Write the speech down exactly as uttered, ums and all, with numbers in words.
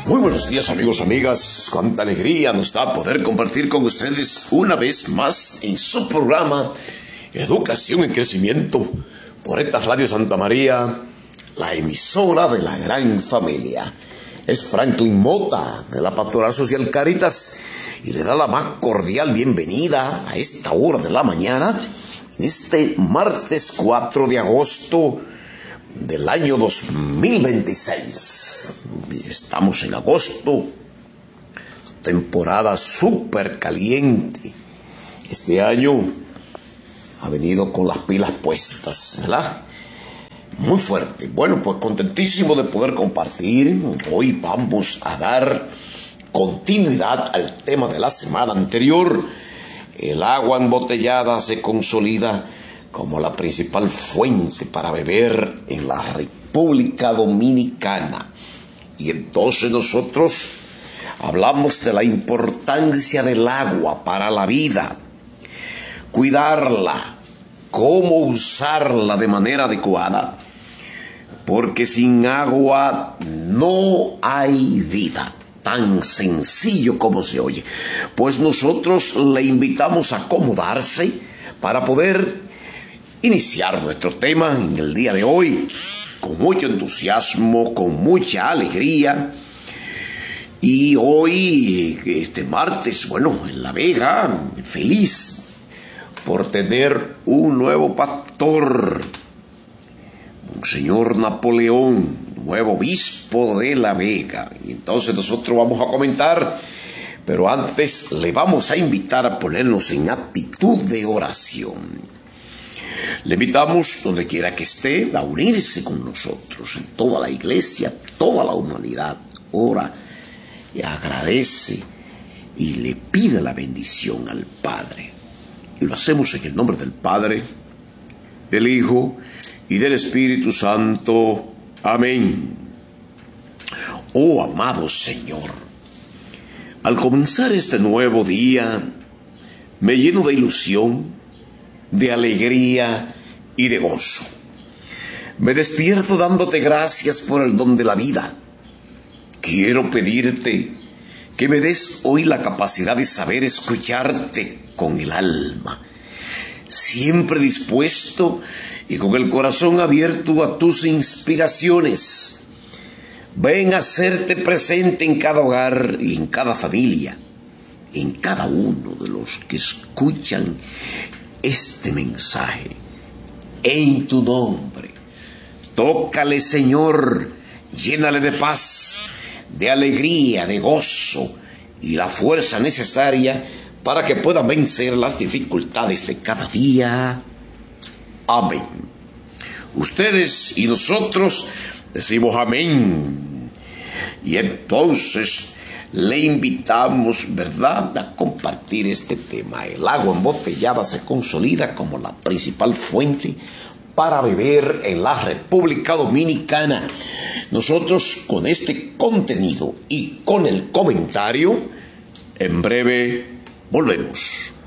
Muy buenos días, amigos, amigas. Cuánta alegría nos da poder compartir con ustedes una vez más en su programa Educación en Crecimiento por esta Radio Santa María, la emisora de la gran familia. Es Franklin Mota de la Pastoral Social Caritas y le da la más cordial bienvenida a esta hora de la mañana, en este martes cuatro de agosto del año dos mil veintiséis. Estamos en agosto, temporada súper caliente. Este año ha venido con las pilas puestas, ¿verdad? Muy fuerte. Bueno, pues contentísimo de poder compartir. Hoy vamos a dar continuidad al tema de la semana anterior. El agua embotellada se consolida como la principal fuente para beber en la República Dominicana. Y entonces nosotros hablamos de la importancia del agua para la vida, cuidarla, cómo usarla de manera adecuada, porque sin agua no hay vida. Tan sencillo como se oye. Pues nosotros le invitamos a acomodarse para poder iniciar nuestro tema en el día de hoy con mucho entusiasmo, con mucha alegría. Y hoy, este martes, bueno, en La Vega, feliz por tener un nuevo pastor, Monseñor Napoleón, nuevo obispo de La Vega. Y entonces nosotros vamos a comentar, pero antes le vamos a invitar a ponernos en actitud de oración. Le invitamos, donde quiera que esté, a unirse con nosotros, en toda la iglesia, toda la humanidad. Ora y agradece y le pide la bendición al Padre. Y lo hacemos en el nombre del Padre, del Hijo y del Espíritu Santo. Amén. Oh amado Señor, al comenzar este nuevo día, me lleno de ilusión, de alegría y de gozo. Me despierto dándote gracias por el don de la vida. Quiero pedirte que me des hoy la capacidad de saber escucharte con el alma, siempre dispuesto y con el corazón abierto a tus inspiraciones. Ven a hacerte presente en cada hogar y en cada familia, en cada uno de los que escuchan este mensaje. En tu nombre, tócale, Señor, llénale de paz, de alegría, de gozo y la fuerza necesaria para que puedan vencer las dificultades de cada día. Amén. Ustedes y nosotros decimos amén. Y entonces le invitamos, ¿verdad?, a compartir este tema. El agua embotellada se consolida como la principal fuente para beber en la República Dominicana. Nosotros con este contenido y con el comentario, en breve volvemos.